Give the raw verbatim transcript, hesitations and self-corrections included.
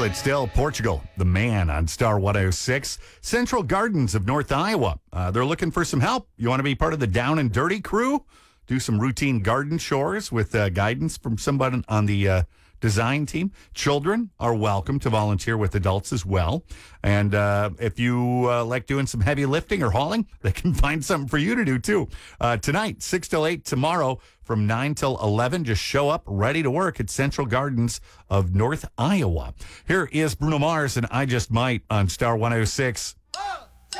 it's still Portugal, the man on Star one oh six. Central Gardens of North Iowa. Uh, they're looking for some help. You want to be part of the Down and Dirty crew? Do some routine garden chores with uh, guidance from somebody on the uh, design team. Children are welcome to volunteer with adults as well. And uh, if you uh, like doing some heavy lifting or hauling, they can find something for you to do too. Uh, tonight, six till eight. Tomorrow, from nine till eleven. Just show up ready to work at Central Gardens of North Iowa. Here is Bruno Mars and I Just Might on Star one oh six. Oh!